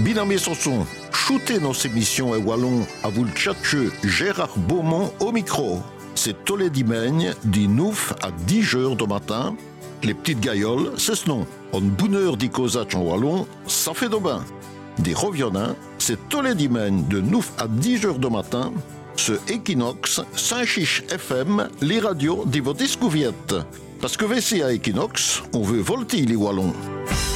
Binamé Sanson, shootez nos émissions et wallon à vous le tchatcheux Gérard Beaumont au micro. C'est tous les dimanches, du 9 à 10 heures du matin. Les petites gailloles, c'est ce nom. En bonheur d'y causer en wallon, ça fait de bain. Des reviennants, c'est tous les dimanches de 9 à 10 heures du matin. Ce Equinox, Saint-Chiche FM, les radios de votre escouviette. Parce que VC à Equinox, on veut volter les wallons.